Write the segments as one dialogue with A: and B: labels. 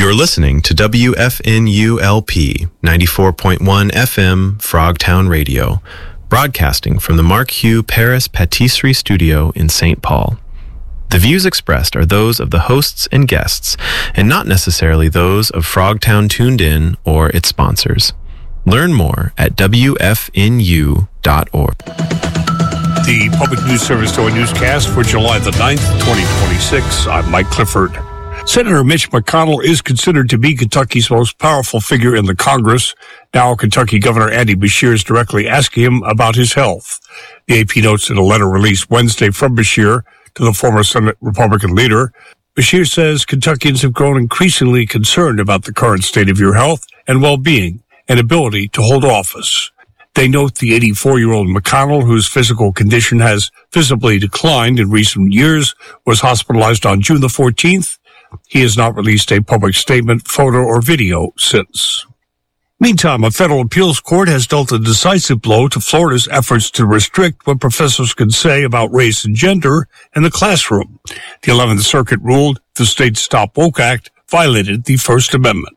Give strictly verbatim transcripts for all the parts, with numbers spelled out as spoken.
A: You're listening to W F N U L P ninety-four point one F M Frogtown Radio, broadcasting from the Mark Hugh Paris Patisserie Studio in Saint Paul. The views expressed are those of the hosts and guests, and not necessarily those of Frogtown Tuned In or its sponsors. Learn more at W F N U dot org.
B: The Public News Service Daily Newscast for July the ninth, twenty twenty-six. I'm Mike Clifford. Senator Mitch McConnell is considered to be Kentucky's most powerful figure in the Congress. Now Kentucky Governor Andy Beshear is directly asking him about his health. The A P notes in a letter released Wednesday from Beshear to the former Senate Republican leader. Beshear says Kentuckians have grown increasingly concerned about the current state of your health and well-being and ability to hold office. They note the eighty-four-year-old McConnell, whose physical condition has visibly declined in recent years, was hospitalized on June the fourteenth. He has not released a public statement, photo, or video since. Meantime, a federal appeals court has dealt a decisive blow to Florida's efforts to restrict what professors can say about race and gender in the classroom. The eleventh Circuit ruled the state's Stop Woke Act violated the First Amendment.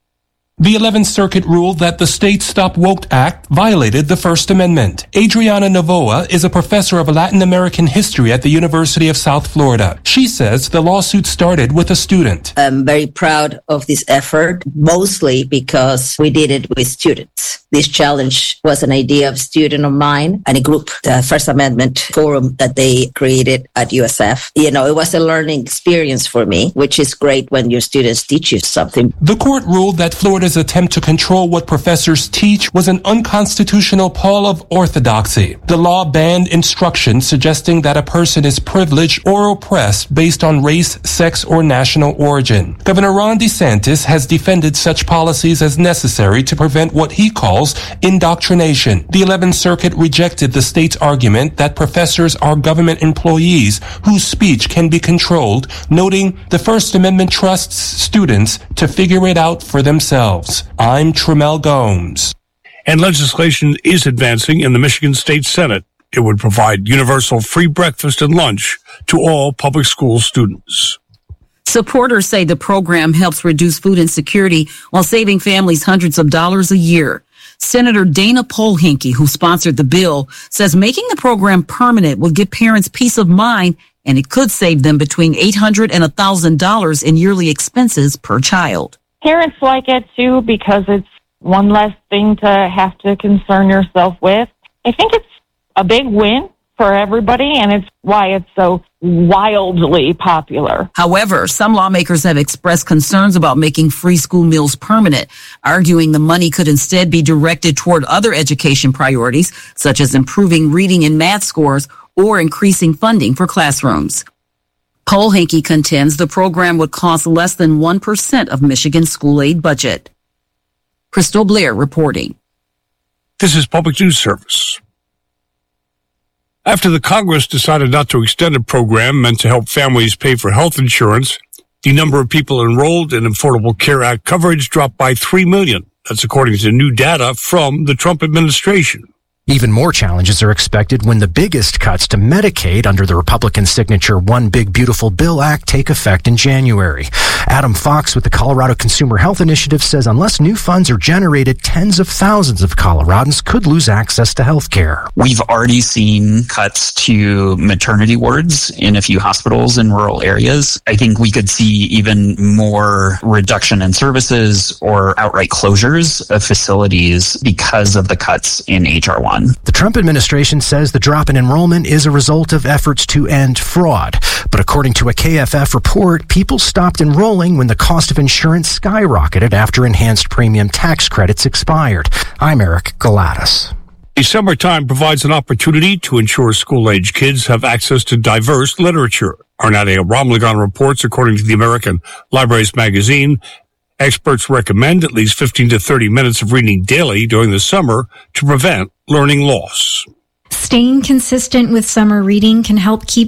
C: The eleventh Circuit ruled that the state Stop Woke Act violated the First Amendment. Adriana Novoa is a professor of Latin American history at the University of South Florida. She says the lawsuit started with a student.
D: I'm very proud of this effort, mostly because we did it with students. This challenge was an idea of a student of mine and a group, the First Amendment Forum that they created at U S F. You know, it was a learning experience for me, which is great when your students teach you something.
C: The court ruled that Florida Florida's attempt to control what professors teach was an unconstitutional pall of orthodoxy. The law banned instruction suggesting that a person is privileged or oppressed based on race, sex, or national origin. Governor Ron DeSantis has defended such policies as necessary to prevent what he calls indoctrination. The eleventh Circuit rejected the state's argument that professors are government employees whose speech can be controlled, noting the First Amendment trusts students to figure it out for themselves. I'm Tremel Gomes.
B: And legislation is advancing in the Michigan State Senate. It would provide universal free breakfast and lunch to all public school students.
E: Supporters say the program helps reduce food insecurity while saving families hundreds of dollars a year. Senator Dana Polhinky, who sponsored the bill, says making the program permanent will give parents peace of mind, and it could save them between eight hundred dollars and one thousand dollars in yearly expenses per child.
F: Parents like it, too, because it's one less thing to have to concern yourself with. I think it's a big win for everybody, and it's why it's so wildly popular.
E: However, some lawmakers have expressed concerns about making free school meals permanent, arguing the money could instead be directed toward other education priorities, such as improving reading and math scores or increasing funding for classrooms. Polhinky contends the program would cost less than one percent of Michigan's school aid budget. Crystal Blair reporting.
B: This is Public News Service. After the Congress decided not to extend a program meant to help families pay for health insurance, the number of people enrolled in Affordable Care Act coverage dropped by three million. That's according to new data from the Trump administration.
G: Even more challenges are expected when the biggest cuts to Medicaid under the Republican signature One Big Beautiful Bill Act take effect in January. Adam Fox with the Colorado Consumer Health Initiative says unless new funds are generated, tens of thousands of Coloradans could lose access to health care.
H: We've already seen cuts to maternity wards in a few hospitals in rural areas. I think we could see even more reduction in services or outright closures of facilities because of the cuts in H R one.
G: The Trump administration says the drop in enrollment is a result of efforts to end fraud. But according to a K F F report, people stopped enrolling when the cost of insurance skyrocketed after enhanced premium tax credits expired. I'm Eric Galatas.
B: The summertime provides an opportunity to ensure school-age kids have access to diverse literature. Arnadia Ramlagan reports, according to the American Libraries magazine, experts recommend at least fifteen to thirty minutes of reading daily during the summer to prevent learning loss.
I: Staying consistent with summer reading can help keep